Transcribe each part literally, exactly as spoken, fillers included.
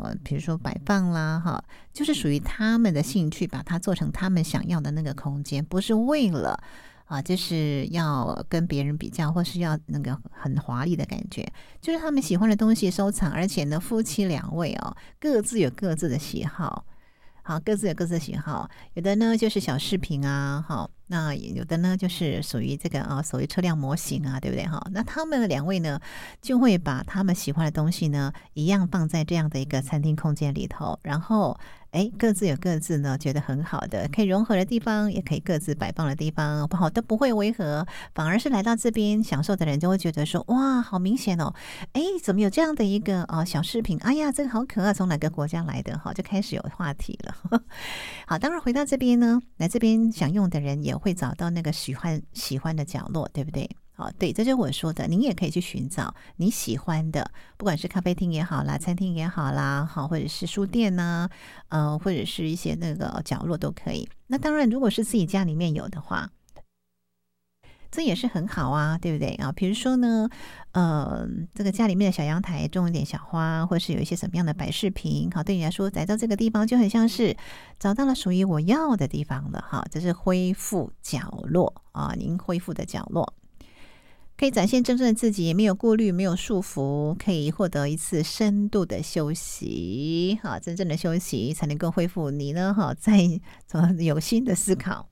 呃，比如说摆放啦，哈，就是属于他们的兴趣，把它做成他们想要的那个空间，不是为了啊，就是要跟别人比较，或是要那个很华丽的感觉，就是他们喜欢的东西收藏，而且呢，夫妻两位哦，各自有各自的喜好。好，各自有各自的喜好，有的呢就是小饰品啊，好，那有的呢就是属于这个啊，所谓车辆模型啊，对不对？哈，那他们两位呢就会把他们喜欢的东西呢一样放在这样的一个餐厅空间里头，然后哎，各自有各自呢觉得很好的可以融合的地方，也可以各自摆放的地方，不好都不会违和，反而是来到这边享受的人就会觉得说，哇，好明显哦，哎，怎么有这样的一个啊小饰品？哎呀，这个好可爱，从哪个国家来的？哈，就开始有话题了。好，当然回到这边呢，来这边享用的人也会找到那个喜欢喜欢的角落，对不对？好，对，这就是我说的，您也可以去寻找你喜欢的，不管是咖啡厅也好啦，餐厅也好啦，好，或者是书店呐、啊，呃，或者是一些那个角落都可以。那当然，如果是自己家里面有的话，这也是很好啊，对不对啊？比如说呢，呃，这个家里面的小阳台种一点小花，或是有一些什么样的摆饰品，好，对你来说来到这个地方就很像是找到了属于我要的地方了，哈，这是恢复角落啊，您恢复的角落。可以展现真正的自己，没有顾虑，没有束缚，可以获得一次深度的休息，哈，真正的休息才能够恢复你呢，哈，再有新的思考。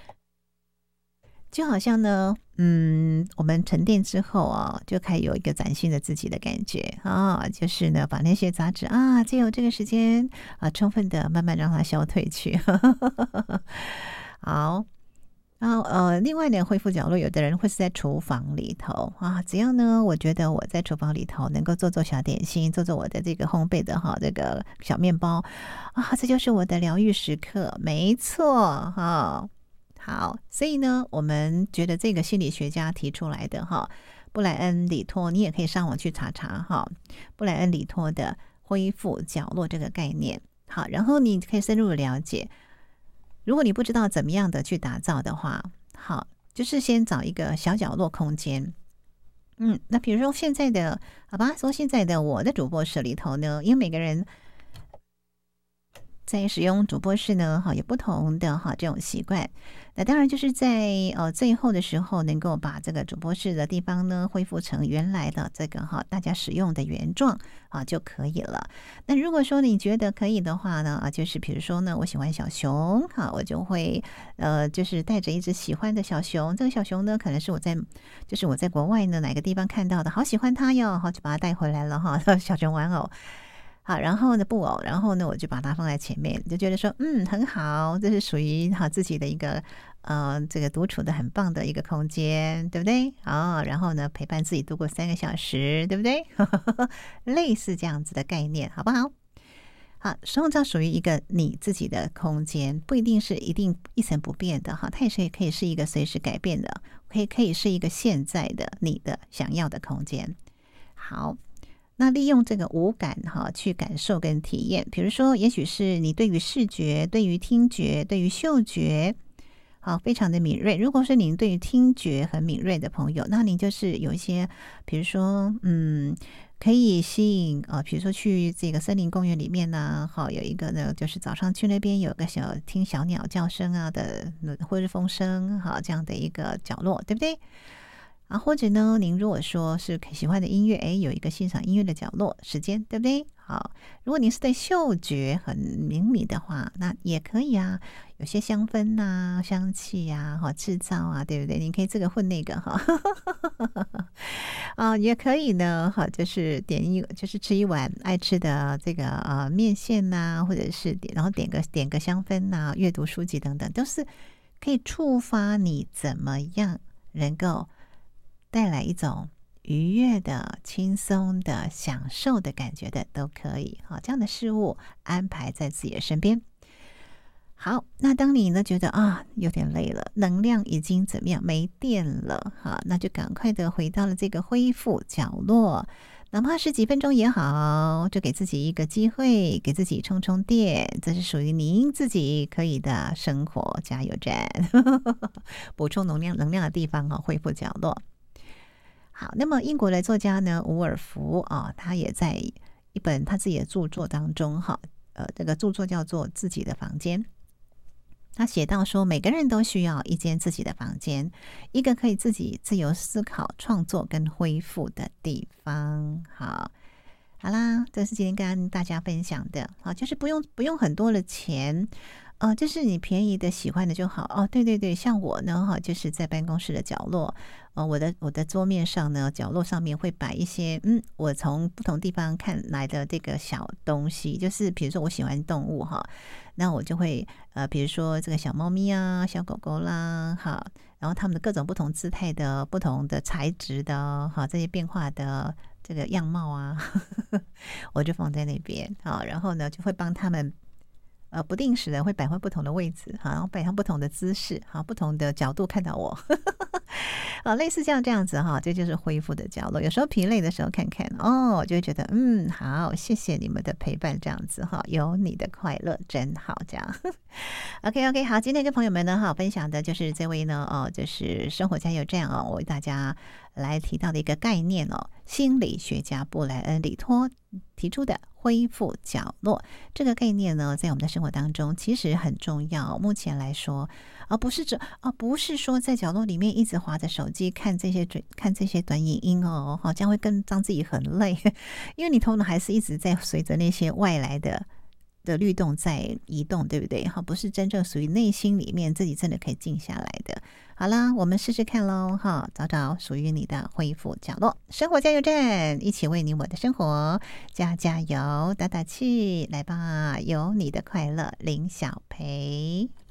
就好像呢，嗯，我们沉淀之后啊，就开始有一个崭新的自己的感觉啊，就是呢，把那些杂质啊，借由这个时间啊，充分的慢慢让它消退去。好，然后呃，另外呢，恢复角落，有的人会是在厨房里头啊，只要呢，我觉得我在厨房里头能够做做小点心，做做我的这个烘焙的哈，这个小面包啊，这就是我的疗愈时刻，没错哈。好，所以呢，我们觉得这个心理学家提出来的哈，布莱恩里托，你也可以上网去查查哈，布莱恩里托的恢复角落这个概念。好，然后你可以深入的了解。如果你不知道怎么样的去打造的话，好，就是先找一个小角落空间。嗯，那比如说现在的，好吧，说现在的我的主播室里头呢，因为每个人在使用主播室呢，哈，有不同的哈这种习惯。那当然就是在呃最后的时候，能够把这个主播室的地方呢恢复成原来的这个哈大家使用的原状啊就可以了。那如果说你觉得可以的话呢，啊，就是比如说呢，我喜欢小熊，哈，我就会呃就是带着一只喜欢的小熊，这个小熊呢可能是我在就是我在国外呢哪个地方看到的，好喜欢它哟，好就把它带回来了哈，小熊玩偶。好，然后呢布偶，然后呢我就把它放在前面，就觉得说嗯很好，这是属于哈自己的一个呃这个独处的很棒的一个空间，对不对？好，然后呢陪伴自己度过三个小时，对不对？类似这样子的概念，好不好？好，创造属于一个你自己的空间，不一定是一定一成不变的哈，它也是可以是一个随时改变的，可以可以是一个现在的你的想要的空间。好。那利用这个五感哈去感受跟体验，比如说也许是你对于视觉、对于听觉、对于嗅觉好非常的敏锐。如果是您对于听觉很敏锐的朋友，那您就是有一些比如说嗯可以吸引啊、呃，比如说去这个森林公园里面呢，好有一个呢就是早上去那边有个小听小鸟叫声啊的或是风声好这样的一个角落，对不对？啊，或者呢，您如果说是喜欢的音乐，哎，有一个欣赏音乐的角落时间，对不对？好，如果您是对嗅觉很敏敏的话，那也可以啊，有些香氛呐、啊、香气呀、啊，哈，制造啊，对不对？你可以这个混那个哈，啊，也可以呢，哈，就是点一，就是吃一碗爱吃的这个呃面线呐、啊，或者是点，然后点个点个香氛呐、啊，阅读书籍等等，都是可以触发你怎么样能够带来一种愉悦的、轻松的、享受的感觉的都可以。好，这样的事物安排在自己的身边。好，那当你呢觉得啊有点累了，能量已经怎么样没电了，哈，那就赶快的回到了这个恢复角落，哪怕是几分钟也好，就给自己一个机会，给自己充充电，这是属于您自己可以的生活加油站，补充能量能量的地方啊，恢复角落。好，那么英国的作家呢，伍尔夫啊，他也在一本他自己的著作当中哈，呃，这个著作叫做《自己的房间》。他写到说，每个人都需要一间自己的房间，一个可以自己自由思考、创作跟恢复的地方。好，好啦，这是今天跟大家分享的。好，就是不用不用很多的钱，呃，就是你便宜的、喜欢的就好。哦，对对对，像我呢，哈，就是在办公室的角落，呃，我的我的桌面上呢，角落上面会摆一些，嗯，我从不同地方看来的这个小东西，就是比如说我喜欢动物哈。那我就会呃，比如说这个小猫咪啊、小狗狗啦，好，然后它们的各种不同姿态的、不同的材质的，好，这些变化的这个样貌啊，我就放在那边，好，然后呢就会帮他们呃不定时的会摆换不同的位置，好，然后摆上不同的姿势，好，不同的角度看到我，好，类似像这样子哈，这就是恢复的角落。有时候疲累的时候看看哦，就会觉得嗯好，谢谢你们的陪伴，这样子哈，有你的快乐真好，这样。OK OK， 好，今天跟朋友们呢哈分享的就是这位呢哦，就是生活加油站哦，我为大家来提到的一个概念哦，心理学家布莱恩里托提出的恢复角落这个概念呢，在我们的生活当中其实很重要。目前来说，而不是这啊，不是说在角落里面一直滑着手机看这些看这些短影音哦，好，这样会更让自己很累，因为你头脑还是一直在随着那些外来的。的律动在移动，对不对？哈，不是真正属于内心里面自己真的可以静下来的。好啦，我们试试看喽，哈，找找属于你的恢复角落，生活加油站，一起为你我的生活加加油，打打气，来吧，有你的快乐，林小培。